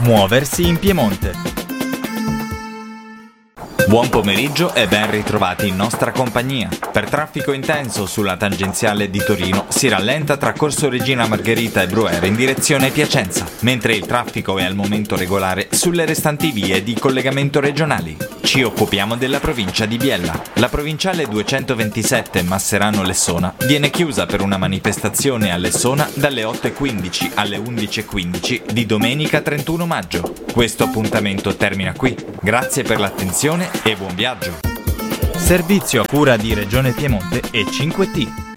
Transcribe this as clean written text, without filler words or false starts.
Muoversi in Piemonte. Buon pomeriggio e ben ritrovati in nostra compagnia. Per traffico intenso sulla tangenziale di Torino si rallenta tra Corso Regina Margherita e Breuer in direzione Piacenza, mentre il traffico è al momento regolare sulle restanti vie di collegamento regionali. Ci occupiamo della provincia di Biella. La provinciale 227 Masserano-Lessona viene chiusa per una manifestazione a Lessona dalle 8:15 alle 11:15 di domenica 31 maggio. Questo appuntamento termina qui. Grazie per l'attenzione e buon viaggio. Servizio a cura di Regione Piemonte e 5T.